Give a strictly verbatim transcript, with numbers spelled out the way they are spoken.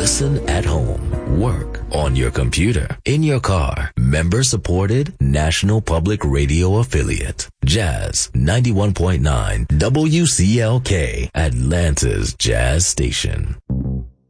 Listen at home, work, on your computer, in your car. Member-supported National Public Radio affiliate. Jazz ninety-one point nine W C L K, Atlanta's Jazz Station.